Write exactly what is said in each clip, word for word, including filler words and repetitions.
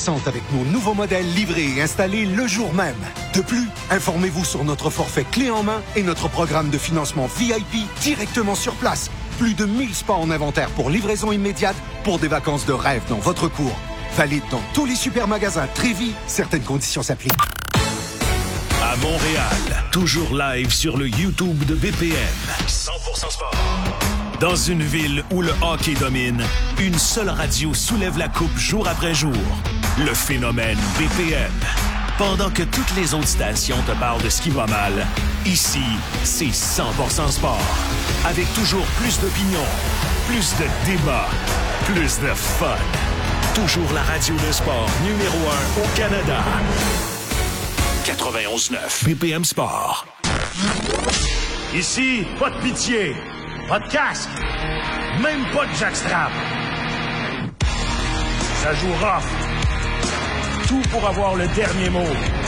ravissante avec nos nouveaux modèles livrés et installés le jour même. De plus, informez-vous sur notre forfait clé en main et notre programme de financement V I P directement sur place. Plus de mille spas en inventaire pour livraison immédiate pour des vacances de rêve dans votre cour. Valide dans tous les supermagasins Trévis. Certaines conditions s'appliquent. À Montréal, toujours live sur le YouTube de B P M. cent pour cent sport. Dans une ville où le hockey domine, une seule radio soulève la coupe jour après jour. Le phénomène B P M. Pendant que toutes les autres stations te parlent de ce qui va mal, ici, c'est cent pour cent sport. Avec toujours plus d'opinions, plus de débats, plus de fun. Toujours la radio de sport numéro un au Canada. quatre-vingt-onze neuf B P M Sport. Ici, pas de pitié, pas de casque, même pas de jackstrap. Ça joue rough. Tout pour avoir le dernier mot.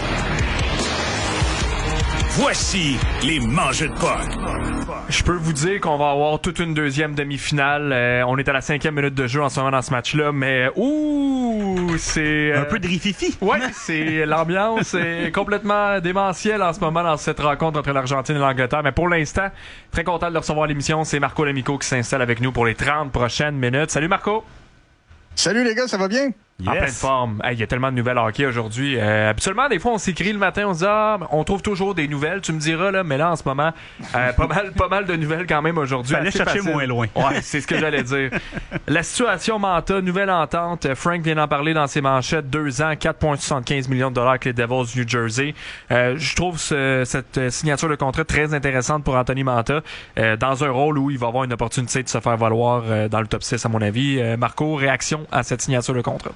Voici les mangeux de puck. Je peux vous dire qu'on va avoir toute une deuxième demi-finale. Euh, on est à la cinquième minute de jeu en ce moment dans ce match-là, mais ouh, c'est... Euh, un peu de rififi. Ouais, c'est l'ambiance est complètement démentielle en ce moment dans cette rencontre entre l'Argentine et l'Angleterre. Mais pour l'instant, très content de le recevoir à l'émission. C'est Marco Lamico qui s'installe avec nous pour les trente prochaines minutes. Salut Marco! Salut les gars, ça va bien? En yes. pleine forme. Il hey, y a tellement de nouvelles hockey aujourd'hui. Euh, habituellement, des fois, on s'écrit le matin, on se dit ah, on trouve toujours des nouvelles. Tu me diras là, mais là en ce moment, euh, pas mal, pas mal de nouvelles quand même aujourd'hui. Fallait chercher facile. Moins loin. Ouais, c'est ce que j'allais dire. La situation Manta, nouvelle entente. Frank vient d'en parler dans ses manchettes. Deux ans, quatre virgule soixante-quinze millions de dollars avec les Devils du New Jersey. Euh, je trouve ce, cette signature de contrat très intéressante pour Anthony Manta euh, dans un rôle où il va avoir une opportunité de se faire valoir euh, dans le top six à mon avis. Euh, Marco, réaction à cette signature de contrat?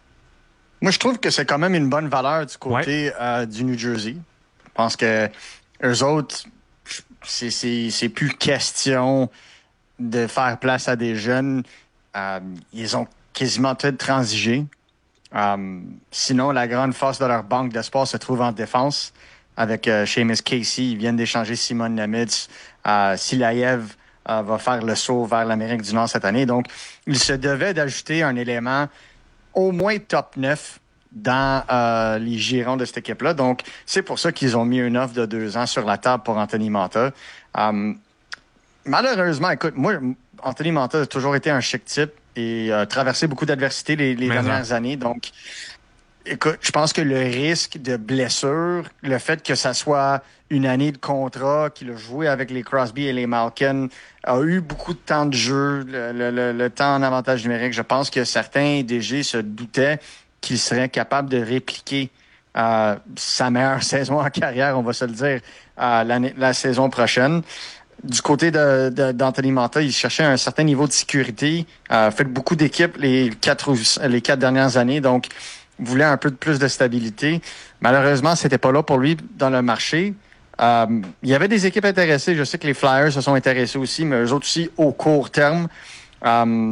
Moi, je trouve que c'est quand même une bonne valeur du côté ouais. euh, du New Jersey. Je pense que eux autres, c'est, c'est, c'est plus question de faire place à des jeunes. Euh, ils ont quasiment tout transigé. Euh, sinon, la grande force de leur banque d'espoir se trouve en défense. Avec euh, Seamus Casey, ils viennent d'échanger Simon Nemitz. Euh, Silaev euh, va faire le saut vers l'Amérique du Nord cette année. Donc, il se devait d'ajouter un élément au moins top neuf dans euh, les girons de cette équipe-là. Donc, c'est pour ça qu'ils ont mis une offre de deux ans sur la table pour Anthony Manta. Um, malheureusement, écoute, moi, Anthony Manta a toujours été un chic type et a traversé beaucoup d'adversités les, les dernières non. années. Donc, écoute, je pense que le risque de blessure, le fait que ça soit une année de contrat, qu'il a joué avec les Crosby et les Malkin, a eu beaucoup de temps de jeu, le, le, le, le temps en avantage numérique. Je pense que certains D G se doutaient qu'il serait capable de répliquer euh, sa meilleure saison en carrière, on va se le dire, euh, l'année, la saison prochaine. Du côté de, de, d'Anthony Manta, il cherchait un certain niveau de sécurité, euh, fait beaucoup d'équipes les quatre, les quatre dernières années, donc voulait un peu de plus de stabilité. Malheureusement, c'était pas là pour lui dans le marché. Euh, il y avait des équipes intéressées. Je sais que les Flyers se sont intéressés aussi, mais eux autres aussi au court terme. Euh,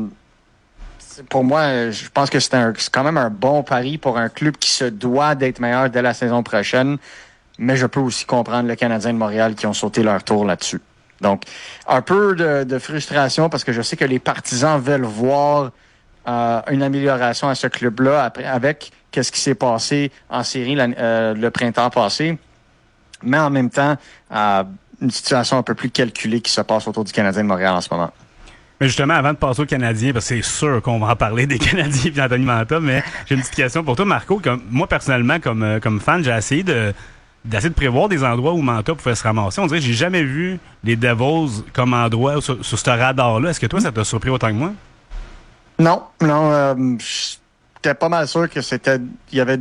pour moi, je pense que c'est, un, c'est quand même un bon pari pour un club qui se doit d'être meilleur dès la saison prochaine. Mais je peux aussi comprendre le Canadien de Montréal qui ont sauté leur tour là-dessus. Donc, un peu de, de frustration parce que je sais que les partisans veulent voir euh, une amélioration à ce club-là après, avec qu'est-ce qui s'est passé en série la, euh, le printemps passé. Mais en même temps, euh, une situation un peu plus calculée qui se passe autour du Canadien de Montréal en ce moment. Mais justement, avant de passer aux Canadiens, parce que c'est sûr qu'on va en parler des Canadiens et d'Anthony Manta, mais j'ai une petite question pour toi, Marco. Comme, moi, personnellement, comme, comme fan, j'ai essayé de, d'essayer de prévoir des endroits où Manta pouvait se ramasser. On dirait que j'ai jamais vu les Devils comme endroit sur, sur ce radar-là. Est-ce que toi, ça t'a surpris autant que moi? Non, non. Euh, j'étais pas mal sûr que c'était... Il y avait...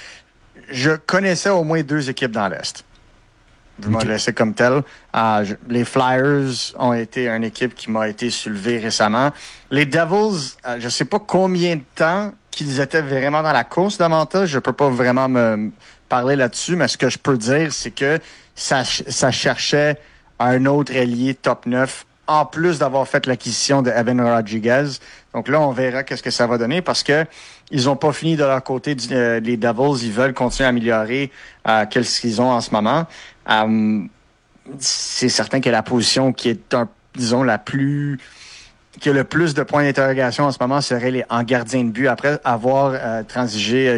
Je connaissais au moins deux équipes dans l'Est. Je m'en laissais comme tel. Euh, je, les Flyers ont été une équipe qui m'a été soulevée récemment. Les Devils, euh, je sais pas combien de temps qu'ils étaient vraiment dans la course de Manta. Je peux pas vraiment me parler là-dessus, mais ce que je peux dire, c'est que ça, ça cherchait un autre ailier top neuf, en plus d'avoir fait l'acquisition de Evan Rodriguez. Donc là, on verra qu'est-ce que ça va donner parce que ils ont pas fini de leur côté du, euh, les Devils. Ils veulent continuer à améliorer euh, qu'est-ce qu'ils ont en ce moment. Um, c'est certain que la position qui est, un, disons, la plus... qui a le plus de points d'interrogation en ce moment serait les, en gardien de but après avoir euh, transigé